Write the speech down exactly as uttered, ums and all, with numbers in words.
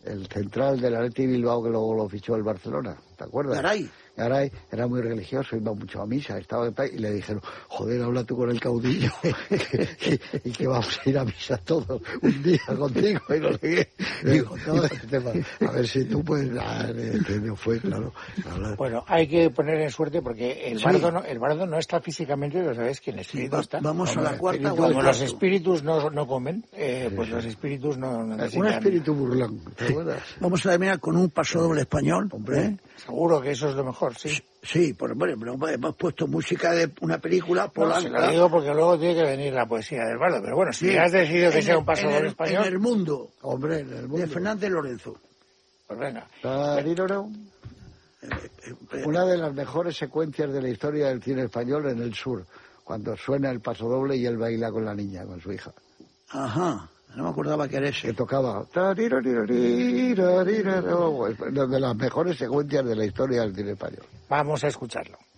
el central del Athletic Bilbao que luego lo fichó el Barcelona, ¿te acuerdas? Garay. Garay era muy religioso, iba mucho a misa, estaba de paz, y le dijeron, joder, habla tú con el caudillo y, y que vamos a ir a misa todos un día contigo y no sé qué. Digo, todo este tema, a ver si tú puedes, ah, que no fue, claro. Hablar. Bueno, hay que poner en suerte porque el, sí. bardo, no, el bardo no está físicamente, pero sabes que el espíritu sí, está. Vamos Como a la cuarta. Espíritu, como los espíritus no, no comen, eh, pues sí. los espíritus no, no necesitan. Un espíritu burlón, ¿te acuerdas? Vamos a terminar con un paso doble español, hombre. ¿eh? Seguro que eso es lo mejor, sí. Sí, por ejemplo, hemos puesto música de una película polanca. No, se lo digo porque luego tiene que venir la poesía del bardo, pero bueno, si sí, has decidido que sea un paso doble español... En el mundo, hombre, en el mundo. De Fernández Lorenzo. Pues venga. Una de las mejores secuencias de la historia del cine español en el sur, cuando suena el paso doble y él baila con la niña, con su hija. Ajá. No me acordaba que era ese. Que tocaba. Una de las mejores secuencias de la historia del cine español. Vamos a escucharlo.